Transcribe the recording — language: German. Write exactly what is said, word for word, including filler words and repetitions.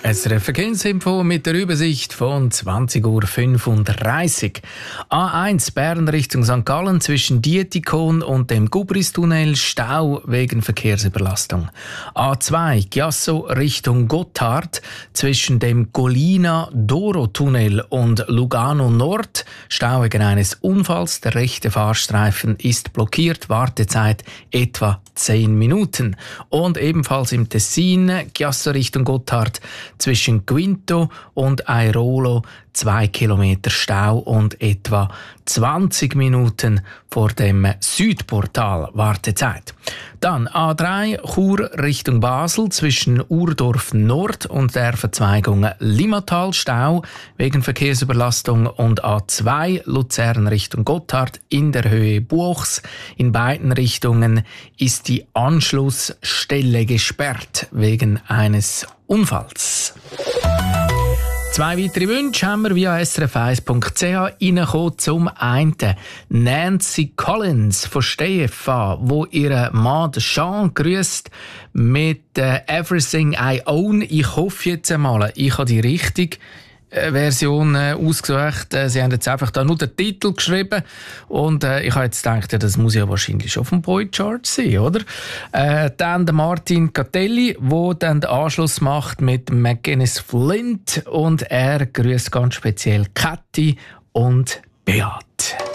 S R F Verkehrsinfo mit der Übersicht von zwanzig Uhr fünfunddreißig. A eins Bern Richtung Sankt Gallen zwischen Dietikon und dem Gubristunnel Stau wegen Verkehrsüberlastung. A zwei Chiasso Richtung Gotthard zwischen dem Golina-Doro-Tunnel und Lugano Nord Stau wegen eines Unfalls. Der rechte Fahrstreifen ist blockiert, Wartezeit etwa zehn Minuten. Und ebenfalls im Tessin Chiasso Richtung Gotthard zwischen Quinto und Airolo zwei Kilometer Stau und etwa zwanzig Minuten vor dem Südportal Wartezeit. Dann A drei Chur Richtung Basel zwischen Urdorf Nord und der Verzweigung Limmatal Stau wegen Verkehrsüberlastung und A zwei Luzern Richtung Gotthard in der Höhe Buchs. In beiden Richtungen ist die Anschlussstelle gesperrt wegen eines Unfalls. Zwei weitere Wünsche haben wir via s r f eins punkt c h reingekommen. Zum einen Nancy Collins von Steh F A, wo ihren Mann Sean grüßt mit äh, «Everything I Own». Ich hoffe jetzt einmal, ich habe die richtige Version äh, ausgesucht. Äh, sie haben jetzt einfach da nur den Titel geschrieben und äh, ich habe jetzt gedacht, ja, das muss ja wahrscheinlich schon vom Boy-Chart sein, oder? Äh, dann der Martin Catelli, der dann den Anschluss macht mit McGuinness Flint und er grüßt ganz speziell Kathi und Beat.